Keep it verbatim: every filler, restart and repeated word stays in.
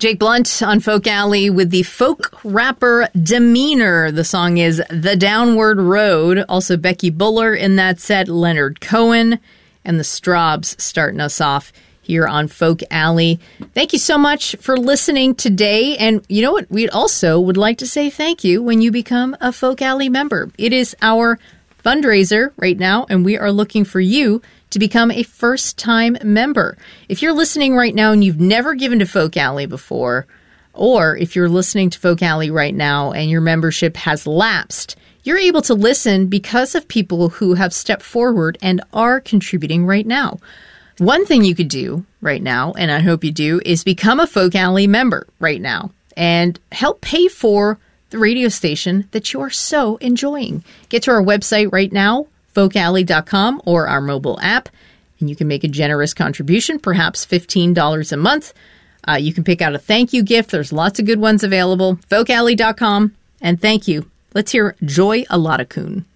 Jake Blunt on Folk Alley with the folk rapper Demeanor. The song is The Downward Road. Also Becky Buller in that set, Leonard Cohen, and the Strawbs starting us off here on Folk Alley. Thank you so much for listening today. And you know what? We also would like to say thank you when you become a Folk Alley member. It is our fundraiser right now, and we are looking for you to become a first-time member. If you're listening right now and you've never given to Folk Alley before, or if you're listening to Folk Alley right now and your membership has lapsed, you're able to listen because of people who have stepped forward and are contributing right now. One thing you could do right now, and I hope you do, is become a Folk Alley member right now and help pay for the radio station that you are so enjoying. Get to our website right now, folk alley dot com, or our mobile app, and you can make a generous contribution, perhaps fifteen dollars a month. Uh, you can pick out a thank you gift. There's lots of good ones available. folk alley dot com, and thank you. Let's hear Joy Aladakun.